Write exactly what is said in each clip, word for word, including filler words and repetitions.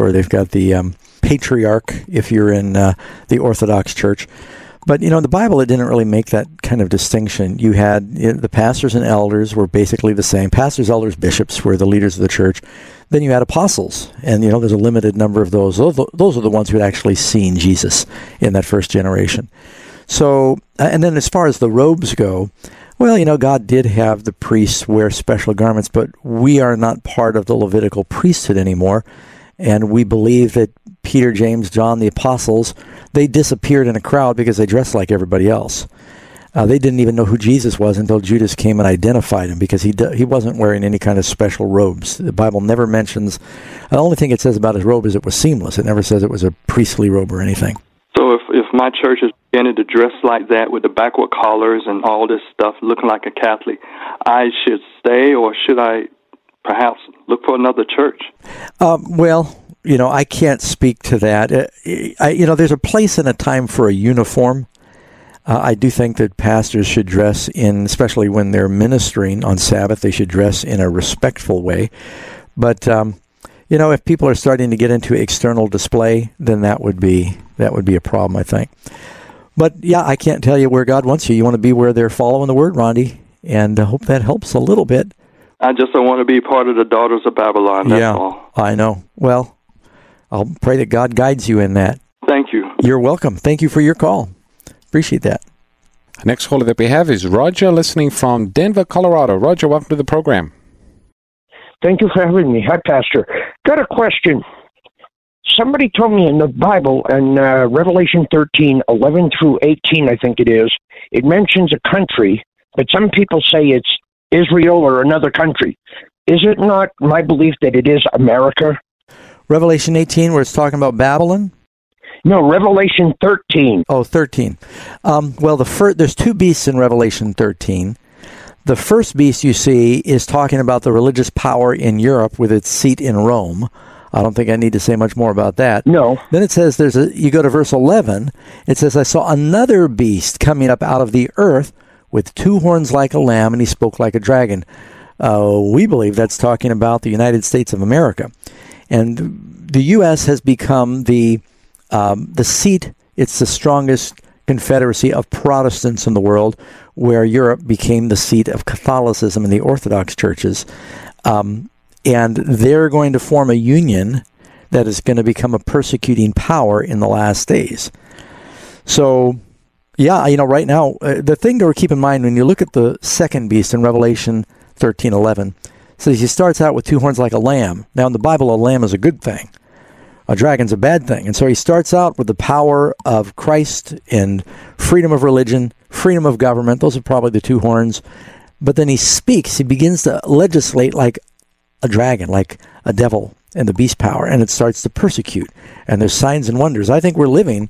or they've got the um, patriarch if you're in uh, the Orthodox Church. But, you know, in the Bible, it didn't really make that kind of distinction. You had you know, the pastors and elders were basically the same. Pastors, elders, bishops were the leaders of the church. Then you had apostles, and, you know, there's a limited number of those. Those, those are the ones who had actually seen Jesus in that first generation. So, and then as far as the robes go, well, you know, God did have the priests wear special garments, but we are not part of the Levitical priesthood anymore. And we believe that Peter, James, John, the apostles, they disappeared in a crowd because they dressed like everybody else. Uh, they didn't even know who Jesus was until Judas came and identified him, because he d- he wasn't wearing any kind of special robes. The Bible never mentions, the only thing it says about his robe is it was seamless. It never says it was a priestly robe or anything. So if, if my church is beginning to dress like that with the backward collars and all this stuff, looking like a Catholic, I should stay, or should I perhaps look for another church? Um, well, you know, I can't speak to that. Uh, I, you know, there's a place and a time for a uniform. Uh, I do think that pastors should dress in, especially when they're ministering on Sabbath, they should dress in a respectful way. But, um, you know, if people are starting to get into external display, then that would be that would be a problem, I think. But, yeah, I can't tell you where God wants you. You want to be where they're following the Word, Rondi, and I hope that helps a little bit. I just don't want to be part of the Daughters of Babylon, that's yeah, all. I know. Well, I'll pray that God guides you in that. Thank you. You're welcome. Thank you for your call. Appreciate that. Next caller that we have is Roger, listening from Denver, Colorado. Roger, welcome to the program. Thank you for having me. Hi, Pastor. Got a question. Somebody told me in the Bible, in uh, Revelation thirteen, eleven through eighteen, I think it is, it mentions a country, but some people say it's Israel or another country. Is it not my belief that it is America? Revelation eighteen, where it's talking about Babylon? No, Revelation thirteen. Oh, thirteen. Um, well, the fir- there's two beasts in Revelation thirteen. The first beast you see is talking about the religious power in Europe with its seat in Rome. I don't think I need to say much more about that. No. Then it says, there's a. you go to verse eleven, it says, I saw another beast coming up out of the earth with two horns like a lamb, and he spoke like a dragon. Uh, we believe that's talking about the United States of America. And the U S has become the um, the seat, it's the strongest confederacy of Protestants in the world, where Europe became the seat of Catholicism in the Orthodox churches. Um, and they're going to form a union that is going to become a persecuting power in the last days. So, yeah, you know, right now, uh, the thing to keep in mind when you look at the second beast in Revelation thirteen eleven, says he starts out with two horns like a lamb. Now, in the Bible, a lamb is a good thing. A dragon's a bad thing. And so he starts out with the power of Christ and freedom of religion, freedom of government. Those are probably the two horns. But then he speaks. He begins to legislate like a dragon, like a devil, and the beast power, and it starts to persecute. And there's signs and wonders. I think we're living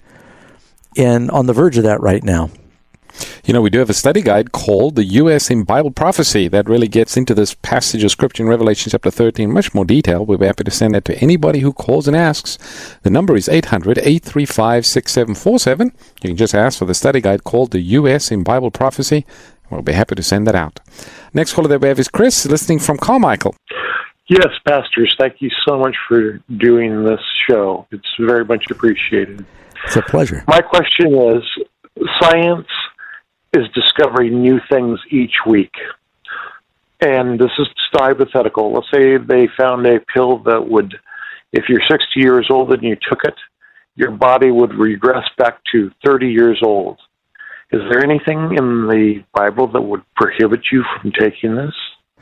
in on the verge of that right now. You know, we do have a study guide called The U S in Bible Prophecy that really gets into this passage of Scripture in Revelation chapter thirteen in much more detail. We'll be happy to send that to anybody who calls and asks. The number is eight hundred, eight three five, six seven four seven. You can just ask for the study guide called The U S in Bible Prophecy. We'll be happy to send that out. Next caller that we have is Chris, listening from Carmichael. Yes, pastors, thank you so much for doing this show. It's very much appreciated. It's a pleasure. My question is, science is discovering new things each week. And this is just hypothetical. Let's say they found a pill that would, if you're sixty years old and you took it, your body would regress back to thirty years old. Is there anything in the Bible that would prohibit you from taking this?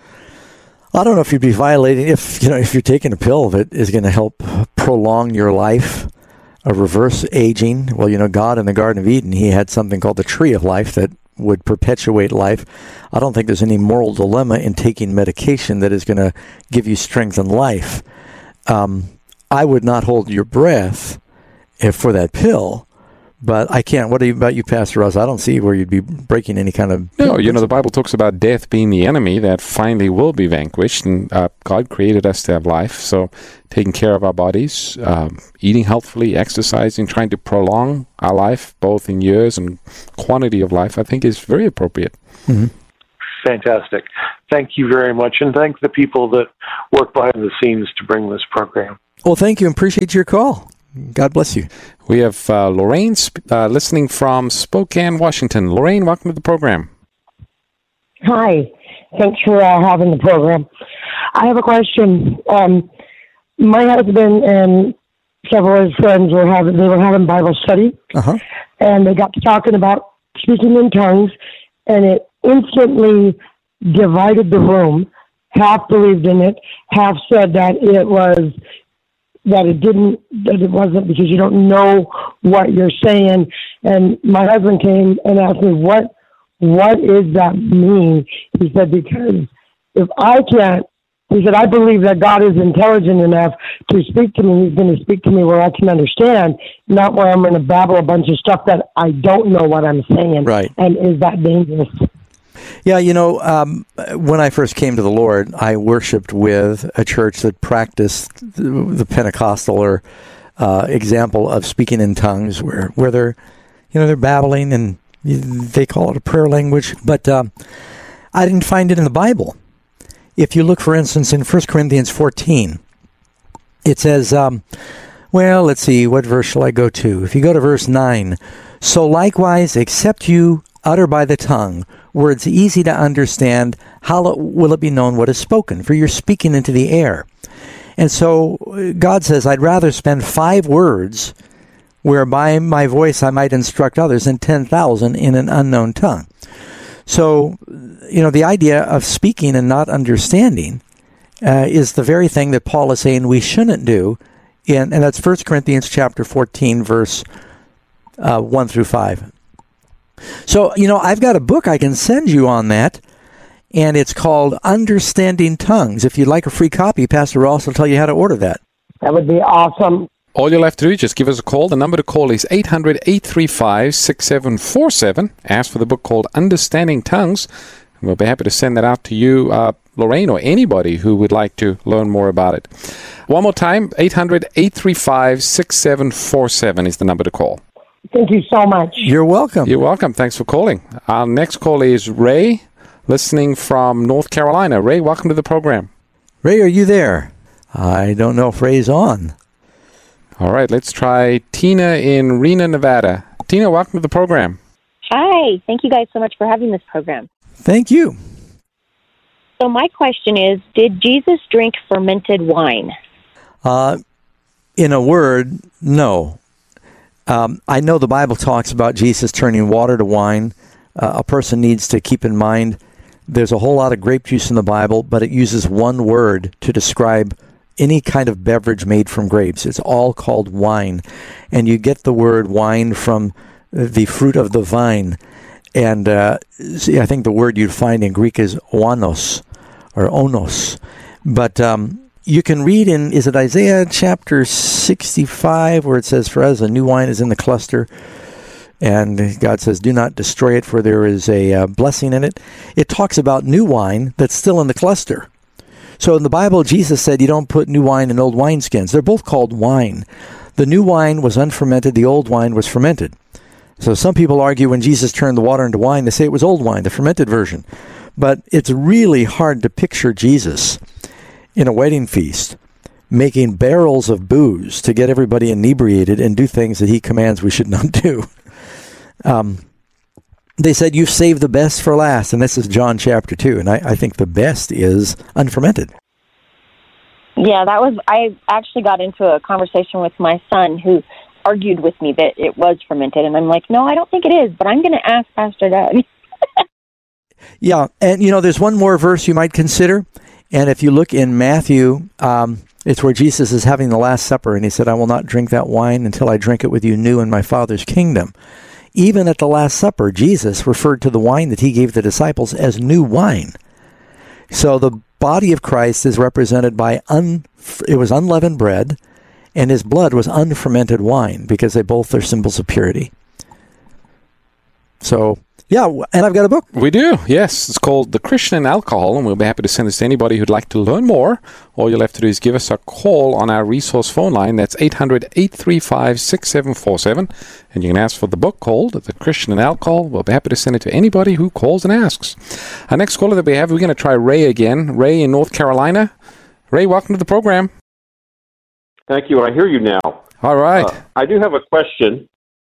I don't know if you'd be violating, if you know, if you're taking a pill that is going to help prolong your life, a reverse aging. Well, you know, God in the Garden of Eden, he had something called the tree of life that would perpetuate life. I don't think there's any moral dilemma in taking medication that is going to give you strength and life. Um, I would not hold your breath if for that pill, but I can't. What about you, Pastor Ross? I don't see where you'd be breaking any kind of... No, you know, the Bible talks about death being the enemy that finally will be vanquished, and uh, God created us to have life, so taking care of our bodies, um, eating healthfully, exercising, trying to prolong our life, both in years and quantity of life, I think is very appropriate. Mm-hmm. Fantastic. Thank you very much, and thank the people that work behind the scenes to bring this program. Well, thank you and appreciate your call. God bless you. We have uh, Lorraine sp- uh, listening from Spokane, Washington. Lorraine, welcome to the program. Hi. Thanks for uh, having the program. I have a question. Um, my husband and several of his friends were having they were having Bible study, Uh-huh. and they got to talking about speaking in tongues, and it instantly divided the room. Half believed in it, half said that it was that it didn't, that it wasn't because you don't know what you're saying. And my husband came and asked me, what, what does that mean? He said, because if I can't, he said, I believe that God is intelligent enough to speak to me. He's going to speak to me where I can understand, not where I'm going to babble a bunch of stuff that I don't know what I'm saying. Right. And is that dangerous? Yeah, you know, um, when I first came to the Lord, I worshiped with a church that practiced the, the Pentecostal or uh, example of speaking in tongues, where where they're, you know, they're babbling and they call it a prayer language. But um, I didn't find it in the Bible. If you look, for instance, in First Corinthians fourteen, it says, um, well, let's see, what verse shall I go to? If you go to verse nine, so likewise, except you utter by the tongue words easy to understand, how will it be known what is spoken? For you're speaking into the air. And so God says, I'd rather spend five words whereby my voice I might instruct others than ten thousand in an unknown tongue. So, you know, the idea of speaking and not understanding uh, is the very thing that Paul is saying we shouldn't do. In, and that's First Corinthians chapter fourteen, verse uh, one through five. So, you know, I've got a book I can send you on that, and it's called Understanding Tongues. If you'd like a free copy, Pastor Ross will tell you how to order that. That would be awesome. All you'll have to do is just give us a call. The number to call is eight hundred, eight three five, six seven four seven. Ask for the book called Understanding Tongues. And we'll be happy to send that out to you, uh, Lorraine, or anybody who would like to learn more about it. One more time, eight hundred, eight three five, six seven four seven is the number to call. Thank you so much. You're welcome. You're welcome. Thanks for calling. Our next call is Ray, listening from North Carolina. Ray, welcome to the program. Ray, are you there? I don't know if Ray's on. All right, let's try Tina in Reno, Nevada. Tina, welcome to the program. Hi. Thank you guys so much for having this program. Thank you. So my question is, did Jesus drink fermented wine? Uh, in a word, no. Um, I know the Bible talks about Jesus turning water to wine. Uh, a person needs to keep in mind there's a whole lot of grape juice in the Bible, but it uses one word to describe any kind of beverage made from grapes. It's all called wine. And you get the word wine from the fruit of the vine. And uh, see, I think the word you'd find in Greek is oanos or onos. But um, you can read in, is it Isaiah chapter sixty-five, where it says, for as a new wine is in the cluster, and God says, do not destroy it, for there is a uh, blessing in it. It talks about new wine that's still in the cluster. So in the Bible, Jesus said you don't put new wine in old wineskins. They're both called wine. The new wine was unfermented. The old wine was fermented. So some people argue when Jesus turned the water into wine, they say it was old wine, the fermented version. But it's really hard to picture Jesus in a wedding feast making barrels of booze to get everybody inebriated and do things that he commands we should not do. Um, they said, you've saved the best for last, and this is John chapter two, and I, I think the best is unfermented. Yeah, that was, I actually got into a conversation with my son who argued with me that it was fermented, and I'm like, no, I don't think it is, but I'm going to ask Pastor Doug. Yeah, and you know, there's one more verse you might consider, and if you look in Matthew, um, it's where Jesus is having the Last Supper, and he said, I will not drink that wine until I drink it with you new in my Father's kingdom. Even at the Last Supper, Jesus referred to the wine that he gave the disciples as new wine. So the body of Christ is represented by, un, it was unleavened bread, and his blood was unfermented wine, because they both are symbols of purity. So, yeah, and I've got a book. We do, yes. It's called The Christian and Alcohol, and we'll be happy to send this to anybody who'd like to learn more. All you'll have to do is give us a call on our resource phone line. That's eight hundred, eight three five, six seven four seven. And you can ask for the book called The Christian and Alcohol. We'll be happy to send it to anybody who calls and asks. Our next caller that we have, we're going to try Ray again. Ray in North Carolina. Ray, welcome to the program. Thank you. I hear you now. All right. Uh, I do have a question.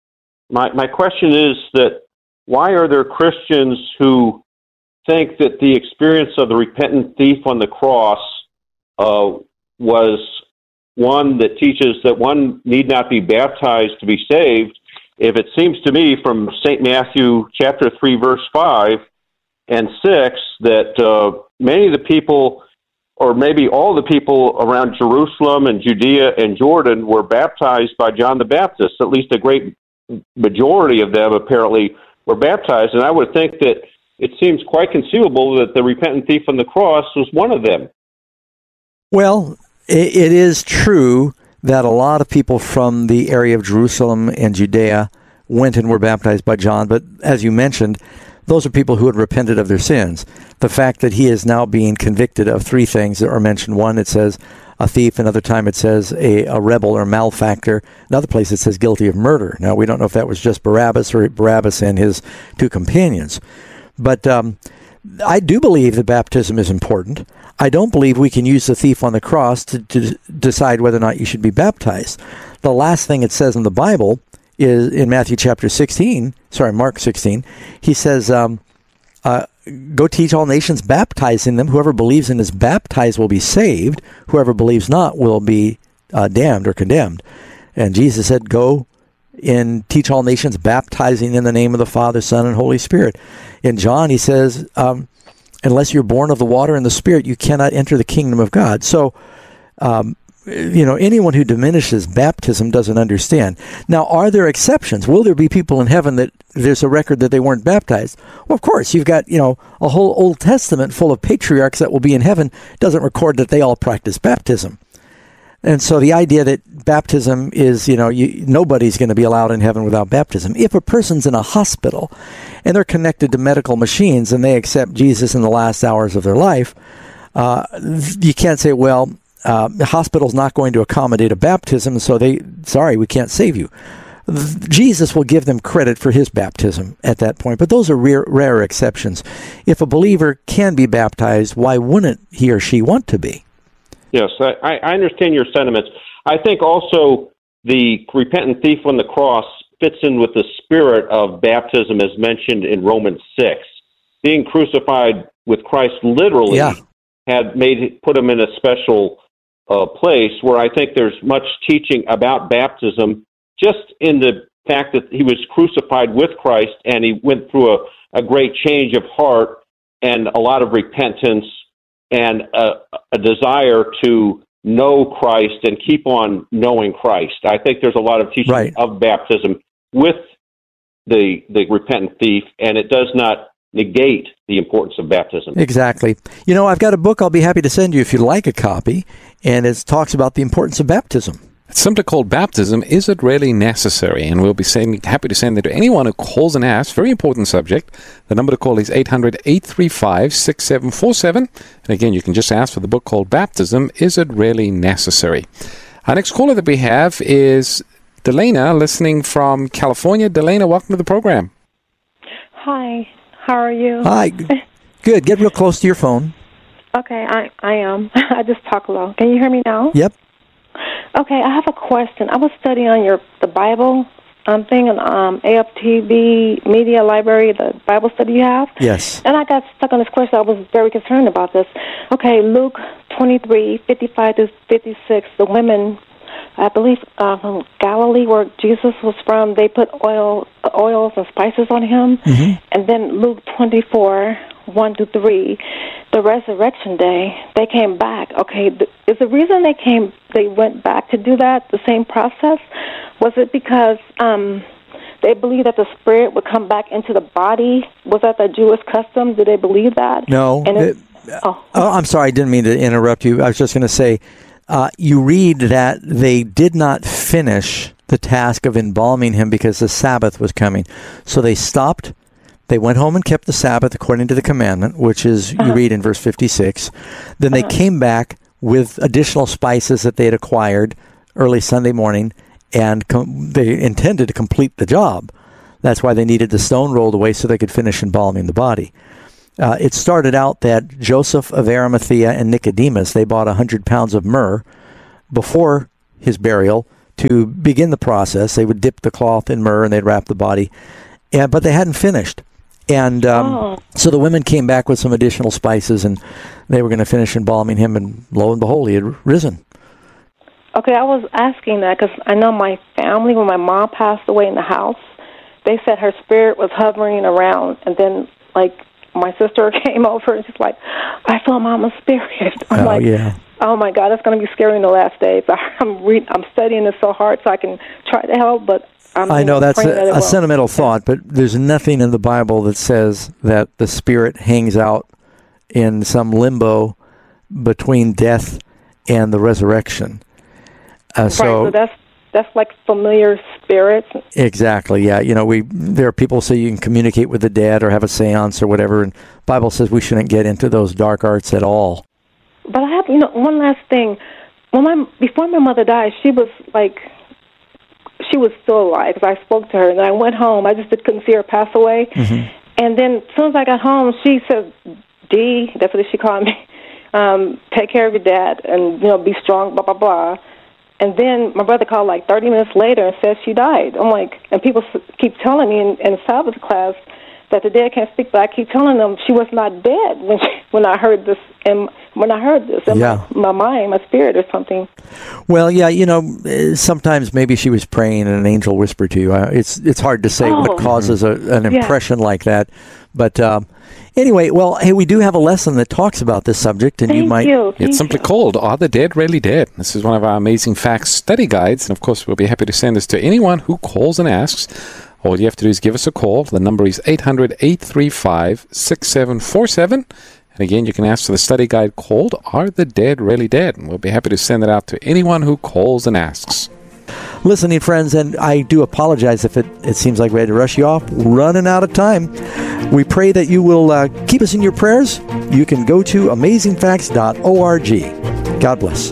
My my question is that why are there Christians who think that the experience of the repentant thief on the cross uh, was one that teaches that one need not be baptized to be saved, if it seems to me from Saint Matthew chapter three, verse five and six, that uh, many of the people, or maybe all the people around Jerusalem and Judea and Jordan, were baptized by John the Baptist. At least a great majority of them apparently were baptized, and I would think that it seems quite conceivable that the repentant thief on the cross was one of them. Well, it, it is true that a lot of people from the area of Jerusalem and Judea went and were baptized by John, but as you mentioned, those are people who had repented of their sins. The fact that he is now being convicted of three things that are mentioned. One, it says a thief. Another time it says a, a rebel or malefactor. Another place it says guilty of murder. Now, we don't know if that was just Barabbas or Barabbas and his two companions. But um, I do believe that baptism is important. I don't believe we can use the thief on the cross to, to decide whether or not you should be baptized. The last thing it says in the Bible is in Matthew chapter sixteen, sorry, Mark sixteen, he says, um, uh, go teach all nations, baptizing them. Whoever believes and is baptized will be saved. Whoever believes not will be uh, damned or condemned. And Jesus said, go and teach all nations, baptizing in the name of the Father, Son, and Holy Spirit. In John, he says, um, unless you're born of the water and the Spirit, you cannot enter the kingdom of God. So, um, you know, anyone who diminishes baptism doesn't understand. Now, are there exceptions? Will there be people in heaven that there's a record that they weren't baptized? Well, of course, you've got, you know, a whole Old Testament full of patriarchs that will be in heaven, doesn't record that they all practice baptism. And so the idea that baptism is, you know, you, nobody's going to be allowed in heaven without baptism. If a person's in a hospital and they're connected to medical machines and they accept Jesus in the last hours of their life, uh, you can't say, well, uh, the hospital's not going to accommodate a baptism, so they, sorry, we can't save you. Jesus will give them credit for his baptism at that point, but those are rare, rare exceptions. If a believer can be baptized, why wouldn't he or she want to be? Yes, I, I understand your sentiments. I think also the repentant thief on the cross fits in with the spirit of baptism as mentioned in Romans six. Being crucified with Christ literally yeah. had made put him in a special uh, place where I think there's much teaching about baptism just in the fact that he was crucified with Christ and he went through a, a great change of heart and a lot of repentance and a, a desire to know Christ and keep on knowing Christ. I think there's a lot of teaching right. of baptism with the the repentant thief, and it does not negate the importance of baptism. Exactly. You know, I've got a book I'll be happy to send you if you'd like a copy, and it talks about the importance of baptism. It's simply called Baptism. Is it really necessary? And we'll be sending, happy to send it to anyone who calls and asks. Very important subject. The number to call is eight hundred, eight three five, six seven four seven. And again, you can just ask for the book called Baptism. Is it really necessary? Our next caller that we have is Delana, listening from California. Delana, welcome to the program. Hi. How are you? Hi. Good. Get real close to your phone. Okay, I, I am. I just talk low. Can you hear me now? Yep. Okay, I have a question. I was studying on your the Bible um, thing on um, A F T V Media Library, the Bible study you have. Yes. And I got stuck on this question. I was very concerned about this. Okay, Luke twenty-three, fifty-five to fifty-six, the women, I believe, uh, from Galilee, where Jesus was from, they put oil, oils and spices on him. Mm-hmm. And then Luke twenty-four, one to three, the resurrection day, they came back. Okay, th- is the reason they came, they went back to do that, the same process? Was it because um, they believed that the spirit would come back into the body? Was that the Jewish custom? Did they believe that? No. And it, it, oh. oh, I'm sorry. I didn't mean to interrupt you. I was just going to say, uh, you read that they did not finish the task of embalming him because the Sabbath was coming. So they stopped. They went home and kept the Sabbath according to the commandment, which is, uh-huh. you read in verse fifty-six. Then they uh-huh. came back with additional spices that they had acquired early Sunday morning, and com- they intended to complete the job. That's why they needed the stone rolled away so they could finish embalming the body. Uh, it started out that Joseph of Arimathea and Nicodemus, they bought one hundred pounds of myrrh before his burial to begin the process. They would dip the cloth in myrrh and they'd wrap the body, and, but they hadn't finished. And um, Oh. so the women came back with some additional spices, and they were going to finish embalming him, and lo and behold, he had risen. Okay, I was asking that because I know my family, when my mom passed away in the house, they said her spirit was hovering around, and then, like, my sister came over and she's like, I saw Mama's spirit. I'm Oh, like, yeah. oh my God, it's going to be scary in the last days. I'm re- I'm studying this so hard so I can try to help, but I'm I know that's praying that it a, a won't. sentimental thought, but there's nothing in the Bible that says that the spirit hangs out in some limbo between death and the resurrection. Uh, Right, so, so that's that's like familiar spirits. exactly, yeah. You know, we there are people who say you can communicate with the dead or have a seance or whatever, and the Bible says we shouldn't get into those dark arts at all. But I have, you know, one last thing. When my before my mother died, she was like, she was still alive because I spoke to her, and I went home. I just couldn't see her pass away. Mm-hmm. And then as soon as I got home, she said, "Dee," that's what she called me. Um, take care of your dad, and you know, be strong. Blah blah blah. And then my brother called like thirty minutes later and said she died. I'm like, and people s- keep telling me in, in Sabbath class that the dead can't speak, but I keep telling them she was not dead when she, when I heard this, and when I heard this in Yeah. my, my mind, my spirit or something. Well, yeah, you know, eh, sometimes maybe she was praying and an angel whispered to you. Uh, It's it's hard to say Oh. what causes a, an Yeah. impression like that. But um, anyway, well, hey, we do have a lesson that talks about this subject, and Thank you might. you. Thank It's simply you. called Are the Dead Really Dead? This is one of our amazing facts study guides. And of course, we'll be happy to send this to anyone who calls and asks. All you have to do is give us a call. The number is eight hundred, eight three five, six seven four seven. And again, you can ask for the study guide called Are the Dead Really Dead? And we'll be happy to send it out to anyone who calls and asks. Listening friends, and I do apologize if it, it seems like we had to rush you off. Running out of time. We pray that you will uh, keep us in your prayers. You can go to amazing facts dot org. God bless.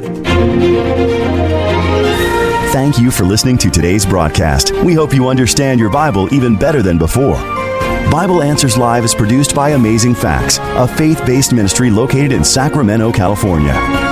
Thank you for listening to today's broadcast. We hope you understand your Bible even better than before. Bible Answers Live is produced by Amazing Facts, a faith-based ministry located in Sacramento, California.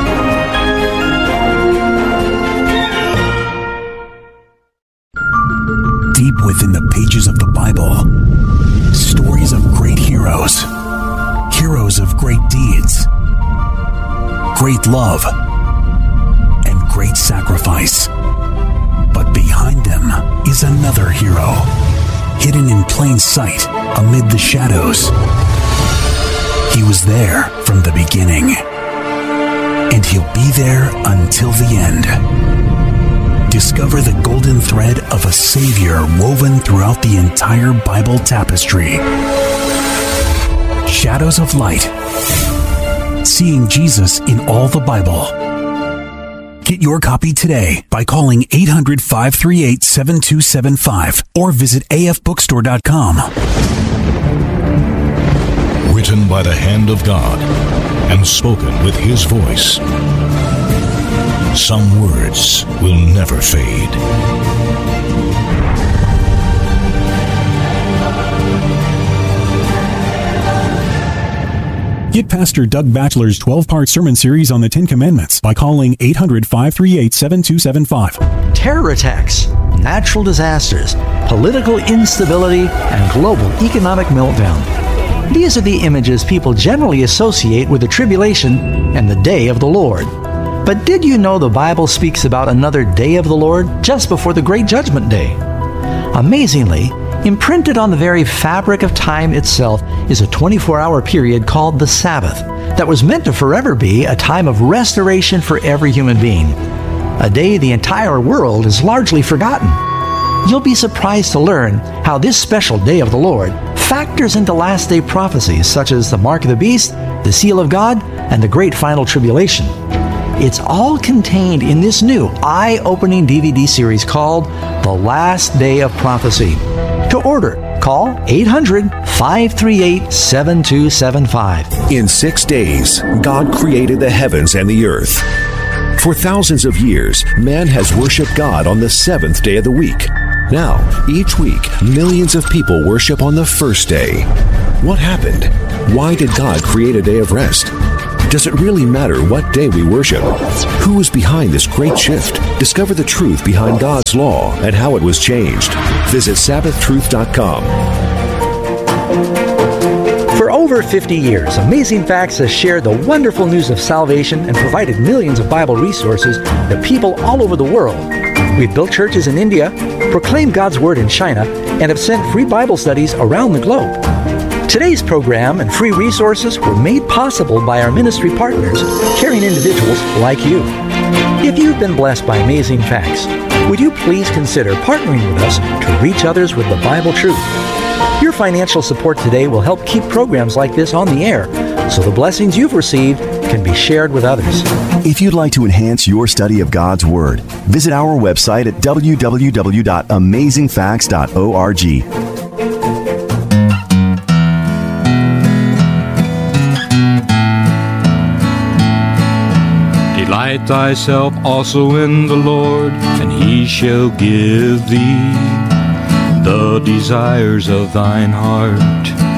Deep within the pages of the Bible, stories of great heroes, heroes of great deeds, great love, and great sacrifice. But behind them is another hero, hidden in plain sight amid the shadows. He was there from the beginning, and he'll be there until the end. Discover the golden thread of a Savior woven throughout the entire Bible tapestry. Shadows of Light. Seeing Jesus in all the Bible. Get your copy today by calling eight hundred, five three eight, seven two seven five or visit a f bookstore dot com. Written by the hand of God and spoken with His voice. Some words will never fade. Get Pastor Doug Batchelor's twelve-part sermon series on the Ten Commandments by calling eight hundred, five three eight, seven two seven five. Terror attacks, natural disasters, political instability, and global economic meltdown. These are the images people generally associate with the tribulation and the day of the Lord. But did you know the Bible speaks about another day of the Lord just before the Great Judgment Day? Amazingly, imprinted on the very fabric of time itself is a twenty-four hour period called the Sabbath that was meant to forever be a time of restoration for every human being, a day the entire world has largely forgotten. You'll be surprised to learn how this special day of the Lord factors into last day prophecies such as the mark of the beast, the seal of God, and the great final tribulation. It's all contained in this new eye-opening D V D series called The Last Day of Prophecy. To order, call eight hundred, five three eight, seven two seven five. In six days, God created the heavens and the earth. For thousands of years, man has worshiped God on the seventh day of the week. Now, each week, millions of people worship on the first day. What happened? Why did God create a day of rest? Does it really matter what day we worship? Who is behind this great shift? Discover the truth behind God's law and how it was changed. Visit Sabbath Truth dot com. For over fifty years, Amazing Facts has shared the wonderful news of salvation and provided millions of Bible resources to people all over the world. We've built churches in India, proclaimed God's Word in China, and have sent free Bible studies around the globe. Today's program and free resources were made possible by our ministry partners, caring individuals like you. If you've been blessed by Amazing Facts, would you please consider partnering with us to reach others with the Bible truth? Your financial support today will help keep programs like this on the air, so the blessings you've received can be shared with others. If you'd like to enhance your study of God's Word, visit our website at w w w dot amazing facts dot org. Delight thyself also in the Lord, and he shall give thee the desires of thine heart.